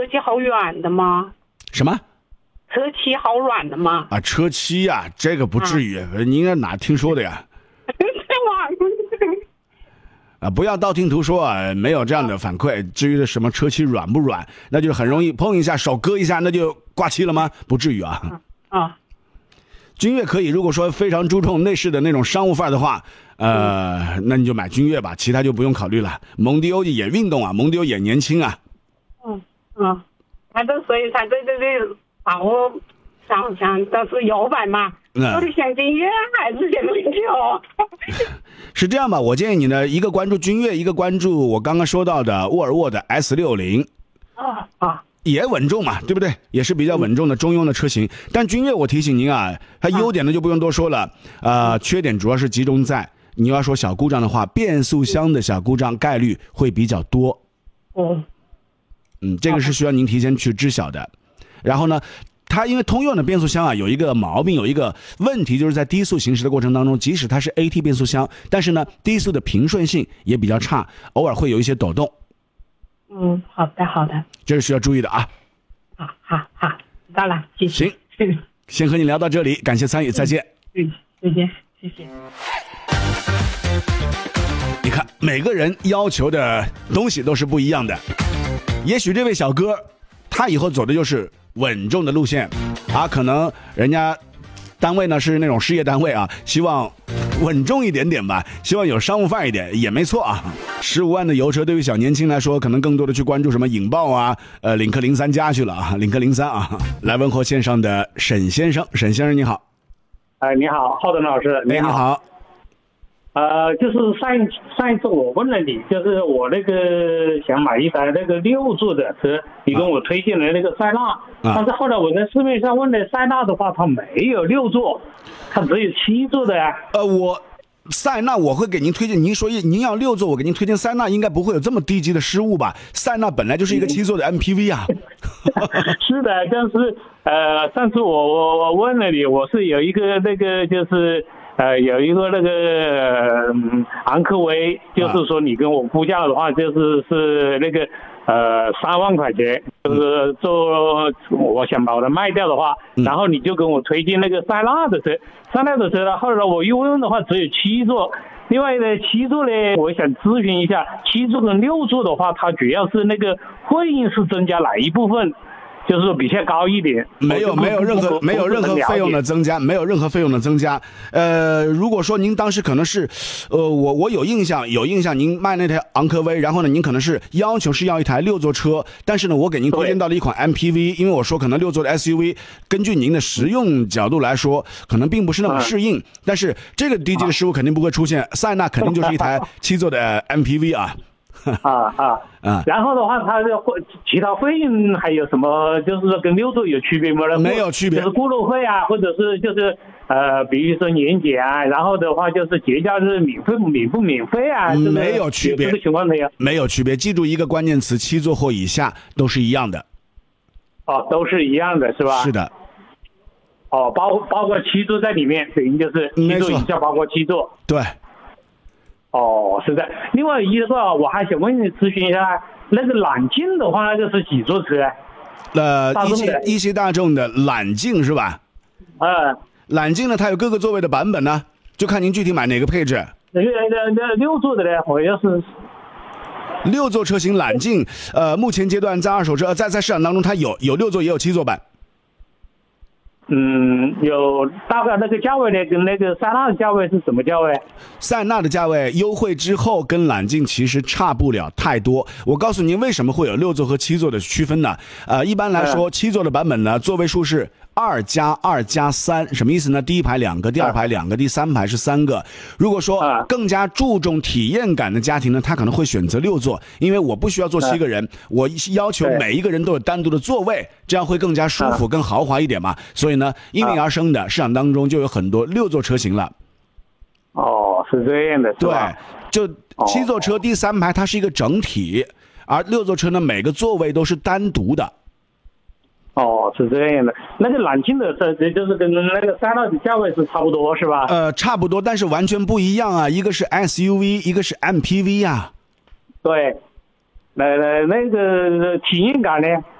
漆好软的吗？ 什么？ 车漆好软的吗？ 啊，车漆呀，这个不至于，你应该哪听说的呀？ 在网上。 啊，不要道听途说啊，没有这样的反馈。至于什么车漆软不软，那就很容易碰一下手割一下，那就挂漆了吗？不至于啊。君越可以，如果说非常注重内饰的那种商务范儿的话，那你就买君越吧，其他就不用考虑了。蒙迪欧也运动啊，蒙迪欧也年轻啊。 他这所以他对这个把握想的是摇摆嘛，到底选君越还是选蒙迪欧？ 是这样吧，我建议你呢，一个关注君越，一个关注我刚刚说到的沃尔沃的 S60。也稳重嘛，对不对？也是比较稳重的中庸的车型。但君越我提醒您啊，它优点呢就不用多说了，缺点主要是集中在你要说小故障的话，变速箱的小故障概率会比较多。这个是需要您提前去知晓的。然后呢，它因为通用的变速箱啊有一个毛病，有一个问题，就是在低速行驶的过程当中，即使它是 AT 变速箱，但是呢低速的平顺性也比较差，偶尔会有一些抖动。 好的， 这是需要注意的啊。 好，知道了，谢谢。 行，先和你聊到这里，感谢参与，再见。 再见，谢谢。 你看，每个人要求的东西都是不一样的。也许这位小哥，他以后走的就是稳重的路线啊，可能人家单位呢是那种事业单位啊，希望稳重一点点吧，希望有商务范儿一点也没错啊。15万的油车对于小年轻来说，可能更多的去关注什么引爆啊，领克03加去了啊，领克03啊。来问候线上的沈先生，沈先生你好。 你好，浩东老师， 你好。 就是上一次我问了你，就是我那个想买一台那个6座的车，你跟我推荐了那个塞纳，但是后来我在市面上问了塞纳的话，它没有6座，它只有7座的呀。 塞纳我会给您推荐，您说您要6座，我给您推荐塞纳，应该不会有这么低级的失误吧？塞纳本来就是一个7座的 MPV 啊。 是的，但是上次我问了你，我是有一个那个就是有一个那个昂科威，就是说你跟我估价的话，是那个3万块钱，就是做我想把它卖掉的话，然后你就跟我推荐那个塞纳的车呢，后来我一问的话只有7座，另外呢7座呢，我想咨询一下7座跟6座的话，它主要是那个费用是增加哪一部分？就是说比较高一点， 没有任何费用的增加，没有任何费用的增加。如果说您当时可能是，我有印象，您卖那台昂科威，然后呢，您可能是要求是要一台6座车，但是呢，我给您推荐到了一款 MPV， 因为我说可能6座的 SUV， 根据您的实用角度来说，可能并不是那么适应，但是这个低级的失误肯定不会出现，塞纳肯定就是一台7座的 MPV 啊。 然后的话，它的其他费用还有什么？就是说跟6座有区别吗？ 没有区别， 就是过路费啊，或者是就是比如说年检啊，然后的话就是节假日免不免费啊？ 没有区别， 这个情况没有， 没有区别。记住一个关键词：7座或以下都是一样的。 都是一样的，是吧？ 是的。 包括7座在里面，等于就是7座以下包括7座。 对。 是的。另外一个，我还想问你咨询一下，那个揽境的话，那个是几座车？ 一汽大众的揽境是吧？揽境呢，它有各个座位的版本呢，就看您具体买哪个配置。 那6座的呢，好像是 6座车型揽境，目前阶段在二手车在市场当中，它有6座也有7座版。 有大概那个价位呢，跟那个塞纳的价位是什么价位？ 塞纳的价位优惠之后跟揽境其实差不了太多。我告诉您为什么会有6座和7座的区分呢？一般来说7座的版本呢，座位数是2+2+3，什么意思呢？第一排2个，第二排2个，第三排是3个。如果说更加注重体验感的家庭呢，他可能会选择6座，因为我不需要坐7个人，我要求每一个人都有单独的座位，这样会更加舒服、更豪华一点嘛。所以呢，因为而生的市场当中就有很多6座车型了。 是这样的，是吧？ 对，就7座车第三排它是一个整体，而6座车呢每个座位都是单独的。 是这样的。那个揽境的车就是跟那个塞纳的价位是差不多，是吧？ 差不多，但是完全不一样啊，一个是 SUV， 一个是 MPV 啊。 对，那个体验感呢？